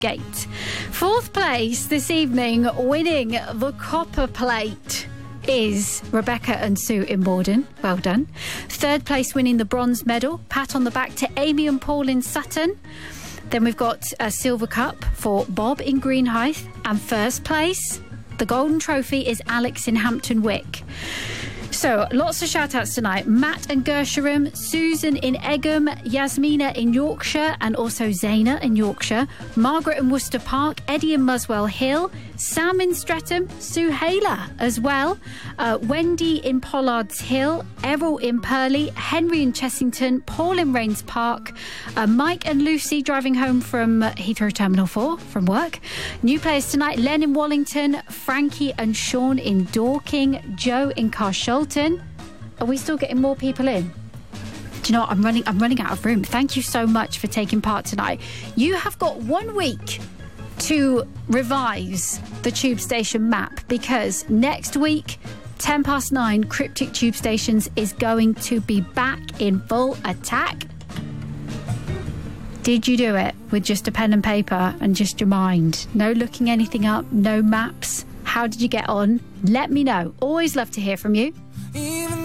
Gate. Fourth place this evening, winning the copper plate, is Rebecca and Sue in Borden. Well done. Third place, winning the bronze medal. Pat on the back to Amy and Paul in Sutton. Then we've got a silver cup for Bob in Greenhithe. And first place, the golden trophy, is Alex in Hampton Wick. So, lots of shout-outs tonight. Matt and Gersherim, Susan in Egham, Yasmina in Yorkshire, and also Zaina in Yorkshire, Margaret in Worcester Park, Eddie in Muswell Hill, Sam in Streatham, Suhaila as well, Wendy in Pollard's Hill, Errol in Purley, Henry in Chessington, Paul in Rains Park, Mike and Lucy driving home from Heathrow Terminal 4 from work. New players tonight, Len in Wallington, Frankie and Sean in Dorking, Joe in Carshalton. Are we still getting more people in? Do you know what? I'm running out of room. Thank you so much for taking part tonight. You have got 1 week to revise the tube station map, because next week, 9:10, Cryptic Tube Stations is going to be back in full attack. Did you do it with just a pen and paper and just your mind? No looking anything up, no maps. How did you get on? Let me know. Always love to hear from you.